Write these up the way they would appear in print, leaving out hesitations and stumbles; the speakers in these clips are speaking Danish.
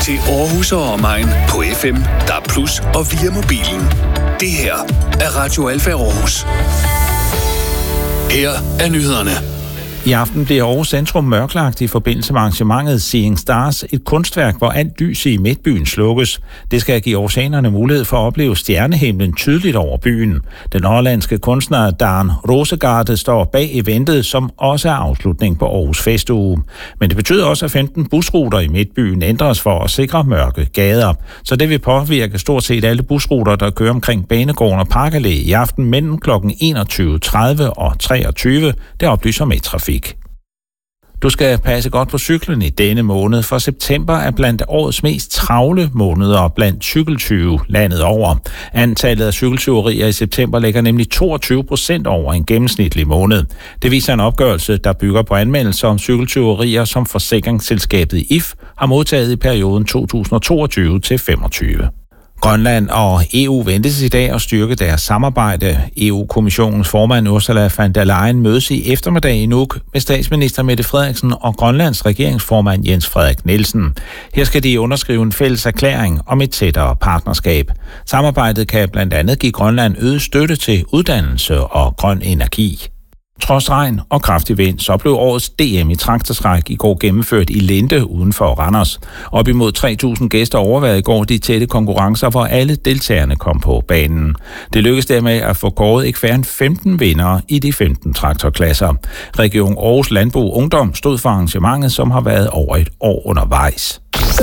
til Aarhus og omegn på FM, DAB+ og via mobilen. Det her er Radio Alfa Aarhus. Her er nyhederne. I aften bliver Aarhus Centrum mørklagt i forbindelse med arrangementet Seeing Stars, et kunstværk, hvor alt lys i midtbyen slukkes. Det skal give aarhusianerne mulighed for at opleve stjernehimlen tydeligt over byen. Den hollandske kunstner Dan Rosegaarde står bag eventet, som også er afslutning på Aarhus Festuge. Men det betyder også, at 15 busruter i midtbyen ændres for at sikre mørke gader. Så det vil påvirke stort set alle busruter, der kører omkring Banegården og Parkallé i aften mellem kl. 21.30 og 23. Det oplyser Medtrafik. Du skal passe godt på cyklen i denne måned, for september er blandt årets mest travle måneder blandt cykeltyve landet over. Antallet af cykeltyverier i september ligger nemlig 22% over en gennemsnitlig måned. Det viser en opgørelse, der bygger på anmeldelser om cykeltyverier, som forsikringsselskabet IF har modtaget i perioden 2022 til 2025. Grønland og EU ventes i dag at styrke deres samarbejde. EU-kommissionens formand Ursula von der Leyen mødes i eftermiddag i Nuuk med statsminister Mette Frederiksen og Grønlands regeringsformand Jens Frederik Nielsen. Her skal de underskrive en fælles erklæring om et tættere partnerskab. Samarbejdet kan blandt andet give Grønland øget støtte til uddannelse og grøn energi. Trods regn og kraftig vind, så blev årets DM i traktortræk i går gennemført i Linde uden for Randers. Op imod 3.000 gæster overværede i går de tætte konkurrencer, hvor alle deltagerne kom på banen. Det lykkedes dermed at få kåret ikke færre end 15 vindere i de 15 traktorklasser. Region Aarhus Landbrug Ungdom stod for arrangementet, som har været over et år undervejs.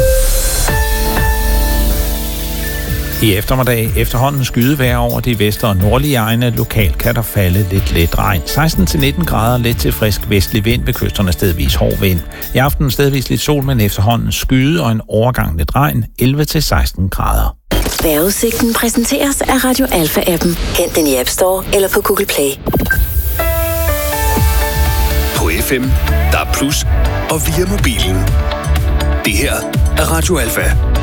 I eftermiddag efterhånden skydevejr over de vest- og nordlige egne. Lokalt kan der falde lidt let regn. 16-19 grader, let til frisk vestlig vind ved kysterne, stedvis hård vind. I aften stedvis lidt sol, men efterhånden skyde og en overgang lidt regn. 11-16 grader. Vejrudsigten præsenteres af Radio Alfa-appen. Hent den i App Store eller på Google Play. På FM, DAB+ og via mobilen. Det her er Radio Alfa.